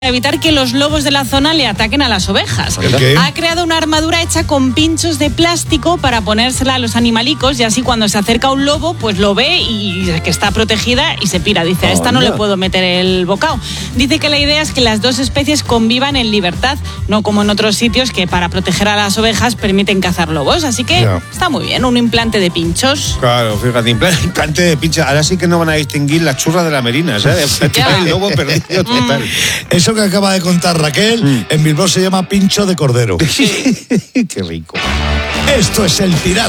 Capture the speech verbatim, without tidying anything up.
evitar que los lobos de la zona le ataquen a las ovejas. ¿Qué? Ha creado una armadura hecha con pinchos de plástico para ponérsela a los animalicos y así cuando se acerca un lobo, pues lo ve y que está protegida y se pira. Dice, a esta Oh, no no. le puedo meter el bocado. Dice que la idea es que las dos especies convivan en libertad, no como en otros sitios que para proteger a las ovejas permiten cazar lobos. Así que Ya. está muy bien, un implante de pinchos. Claro, fíjate, impla- implante de pincha. Ahora sí que no van a distinguir las churras de la merina, ¿sabes? Ya. El lobo perdido total. Eso que acaba de contar Raquel, Mm. en Bilbao se llama pincho de cordero. Qué rico. Esto es El Pirata.